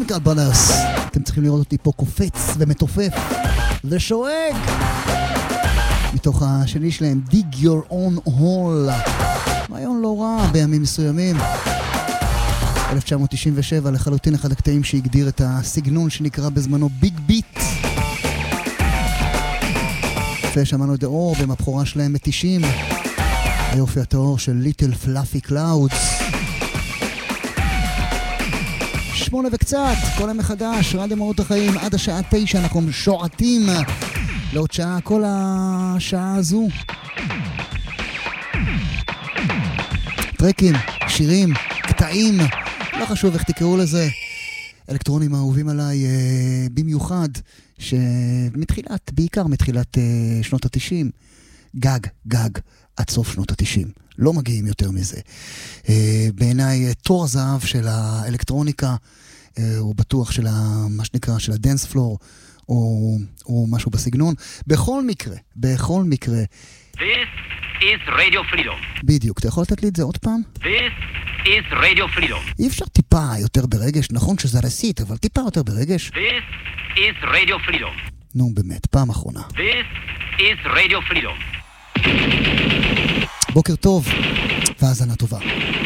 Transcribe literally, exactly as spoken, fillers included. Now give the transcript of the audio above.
Chemical Brothers. אתם צריכים לראות אותי פה קופץ ומתופף ושואג מתוך השני שלהם, Dig Your Own Hole. רעיון לא רע בימים מסוימים. אלף תשע מאות תשעים ושבע, לחלוטין אחד הקטעים שהגדיר את הסגנון שנקרא בזמנו ביג ביט. ושמענו את האור במבחורה שלהם ב-תשעים, היופי התאור של Little Fluffy Clouds. שמונה וקצת, כל המחדש, רדיו מהות החיים, עד השעה תשע אנחנו שועטים לעוד שעה, כל השעה הזו. טרקים, שירים, קטעים, לא חשוב איך תקראו לזה, אלקטרונים האהובים עליי אה, במיוחד, שמתחילת, בעיקר מתחילת אה, שנות ה-תשעים, גג, גג, עד סוף שנות ה-תשעים. לא מגיעים יותר מזה. אה, בעיניי, תור הזהב של האלקטרוניקה, אה, הוא בטוח של ה, מה שנקרא, של הדנס פלור, או, או משהו בסגנון. בכל מקרה, בכל מקרה, This is Radio Freedom. בדיוק, אתה יכול לתת לי את זה עוד פעם? This is Radio Freedom. אי אפשר טיפה יותר ברגש, נכון שזה רסית, אבל טיפה יותר ברגש. This is Radio Freedom. נו באמת, פעם אחרונה. This is Radio Freedom. בוקר טוב, והאזנה טובה.